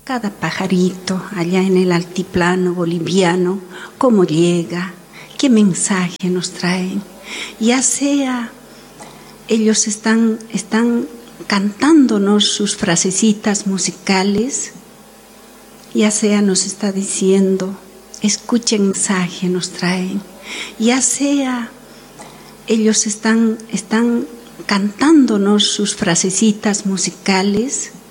Cada pajarito allá en el altiplano boliviano, cómo llega, qué mensaje nos traen. Ya sea, ellos están cantándonos sus frasecitas musicales, ya sea nos está diciendo, escuchen mensaje nos traen. Ya sea, ellos están cantándonos sus frasecitas musicales,